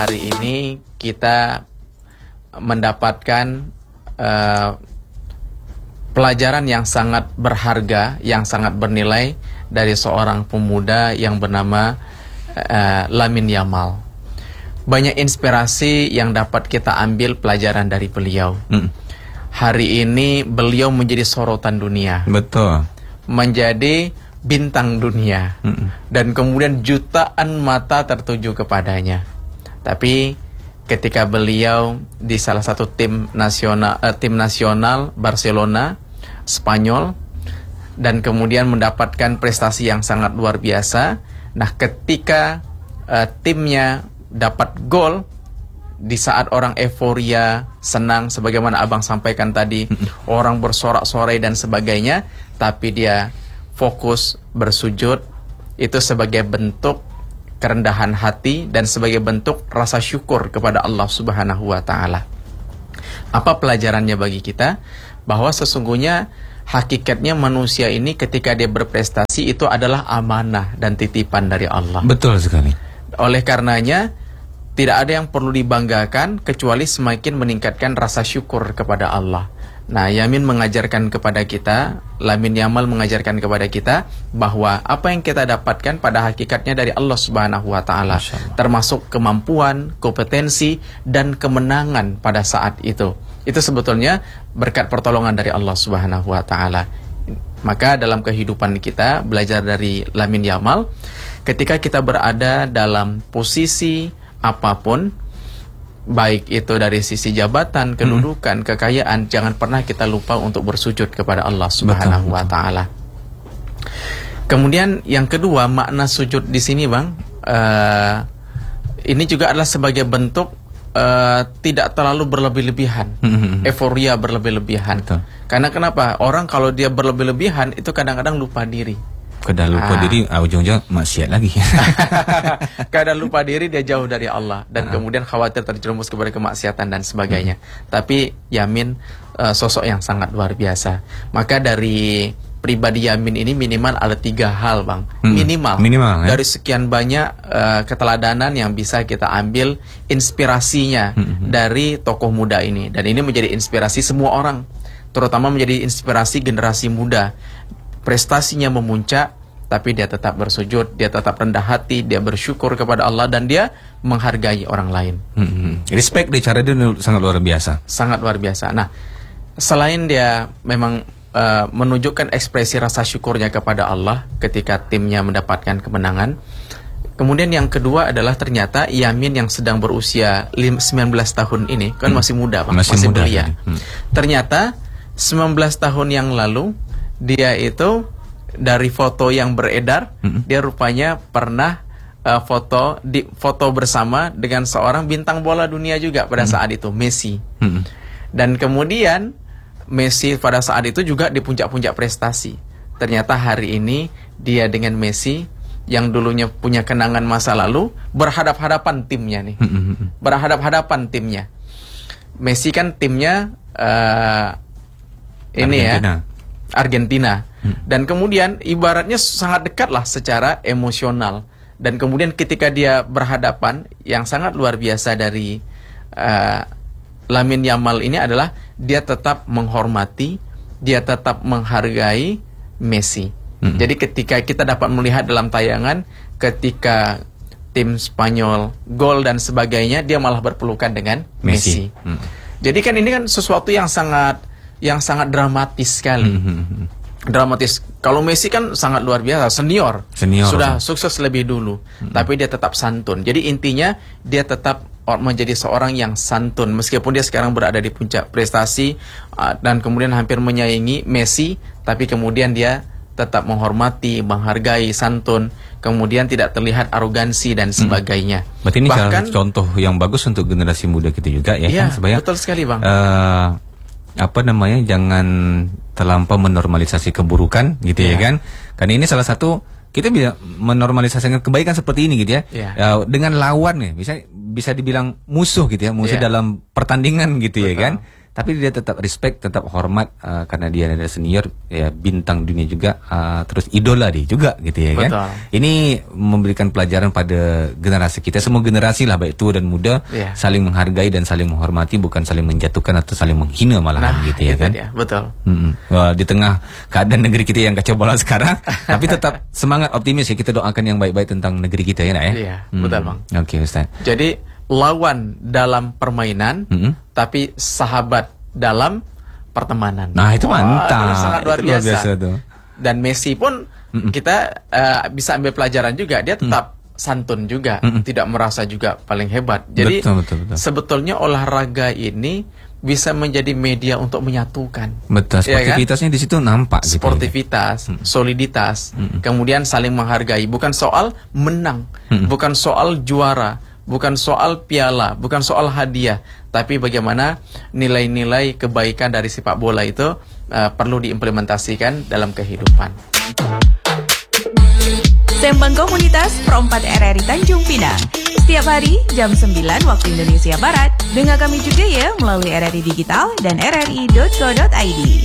Hari ini kita mendapatkan pelajaran yang sangat berharga, yang sangat bernilai dari seorang pemuda yang bernama Lamine Yamal. Banyak inspirasi yang dapat kita ambil pelajaran dari beliau. Hari ini beliau menjadi sorotan dunia. Betul. Menjadi bintang dunia. Dan kemudian jutaan mata tertuju kepadanya. Tapi ketika beliau di salah satu tim nasional Barcelona, Spanyol, dan kemudian mendapatkan prestasi yang sangat luar biasa. Nah, ketika timnya dapat gol di saat orang euforia, senang, sebagaimana abang sampaikan tadi, orang bersorak-sorai dan sebagainya, tapi dia fokus bersujud, itu sebagai bentuk kerendahan hati dan sebagai bentuk rasa syukur kepada Allah Subhanahu wa Ta'ala. Apa pelajarannya bagi kita? Bahwa sesungguhnya hakikatnya manusia ini ketika dia berprestasi itu adalah amanah dan titipan dari Allah. Betul sekali. Oleh karenanya tidak ada yang perlu dibanggakan kecuali semakin meningkatkan rasa syukur kepada Allah. Nah, Yamin mengajarkan kepada kita, Lamine Yamal mengajarkan kepada kita bahwa apa yang kita dapatkan pada hakikatnya dari Allah Subhanahu wa Ta'ala, termasuk kemampuan, kompetensi, dan kemenangan pada saat itu. Itu sebetulnya berkat pertolongan dari Allah Subhanahu wa Ta'ala. Maka dalam kehidupan kita, belajar dari Lamine Yamal, ketika kita berada dalam posisi apapun, baik itu dari sisi jabatan, kedudukan, kekayaan, jangan pernah kita lupa untuk bersujud kepada Allah Subhanahu wa Ta'ala. Kemudian yang kedua, makna sujud di sini, Bang, ini juga adalah sebagai bentuk tidak terlalu berlebih-lebihan, euforia berlebih-lebihan. Karena kenapa? Orang kalau dia berlebih-lebihan itu kadang-kadang lupa diri. Kadang lupa diri, ujung-ujung maksiat lagi. Kadang lupa diri, dia jauh dari Allah. Dan kemudian khawatir terjerumus kepada kemaksiatan dan sebagainya. Tapi Yamin sosok yang sangat luar biasa. Maka dari pribadi Yamin ini minimal ada 3 hal, Bang. Minimal ya? Dari sekian banyak keteladanan yang bisa kita ambil inspirasinya dari tokoh muda ini. Dan ini menjadi inspirasi semua orang, terutama menjadi inspirasi generasi muda. Prestasinya memuncak, tapi dia tetap bersujud, dia tetap rendah hati, dia bersyukur kepada Allah, dan dia menghargai orang lain. Respect di cara dia sangat luar biasa. Sangat luar biasa. Nah, selain dia memang menunjukkan ekspresi rasa syukurnya kepada Allah ketika timnya mendapatkan kemenangan, kemudian yang kedua adalah ternyata Yamin yang sedang berusia 19 tahun ini, kan masih muda, Bang, masih belia. Ternyata 19 tahun yang lalu dia itu dari foto yang beredar, dia rupanya pernah foto bersama dengan seorang bintang bola dunia juga pada saat itu, Messi. Dan kemudian Messi pada saat itu juga di puncak-puncak prestasi. Ternyata hari ini dia dengan Messi yang dulunya punya kenangan masa lalu berhadap-hadapan timnya nih. Berhadap-hadapan timnya. Messi kan timnya Argentina. Dan kemudian ibaratnya sangat dekat lah secara emosional. Dan kemudian ketika dia berhadapan, yang sangat luar biasa dari Lamine Yamal ini adalah dia tetap menghormati, dia tetap menghargai Messi. Jadi ketika kita dapat melihat dalam tayangan, ketika tim Spanyol gol dan sebagainya, dia malah berpelukan dengan Messi. Jadi kan ini kan sesuatu yang sangat dramatis sekali. Dramatis. Kalau Messi kan sangat luar biasa, senior sudah sukses lebih dulu, tapi dia tetap santun. Jadi intinya dia tetap menjadi seorang yang santun, meskipun dia sekarang berada di puncak prestasi dan kemudian hampir menyaingi Messi, tapi kemudian dia tetap menghormati, menghargai, santun, kemudian tidak terlihat arogansi dan sebagainya. Berarti ini salah contoh yang bagus untuk generasi muda kita juga ya. Iya, kan, betul sekali, Bang. Jangan terlampau menormalisasi keburukan gitu ya kan. Karena ini salah satu kita bisa menormalisasikan kebaikan seperti ini gitu ya. Dengan lawan nih, bisa dibilang musuh gitu ya, musuh dalam pertandingan gitu ya kan. tapi dia tetap respect, tetap hormat karena dia adalah senior, ya bintang dunia juga, terus idola dia juga gitu ya kan. Betul. Ini memberikan pelajaran pada generasi kita, semua generasi lah baik tua dan muda, saling menghargai dan saling menghormati, bukan saling menjatuhkan atau saling menghina malahan gitu ya kan. Dia, betul. Wah, di tengah keadaan negeri kita yang kacau balau sekarang, tapi tetap semangat optimis ya, kita doakan yang baik-baik tentang negeri kita ya nak ya. Iya, betul Bang. Oke, Ustaz. Jadi lawan dalam permainan, tapi sahabat dalam pertemanan. Nah, itu mantap. Itu sangat luar Itu biasa. tuh. Dan Messi pun kita bisa ambil pelajaran juga. Dia tetap santun juga, tidak merasa juga paling hebat. Jadi betul. sebetulnya olahraga ini bisa menjadi media untuk menyatukan. Betul, sportivitasnya di situ nampak gitu. Sportivitas, soliditas, kemudian saling menghargai. Bukan soal menang, bukan soal juara, bukan soal piala, bukan soal hadiah, tapi bagaimana nilai-nilai kebaikan dari sepak bola itu perlu diimplementasikan dalam kehidupan. Sembang Komunitas Pro 4 RRI Tanjung Pinang. Setiap hari jam 9 waktu Indonesia Barat. Dengar kami juga ya melalui RRI Digital dan rri.co.id.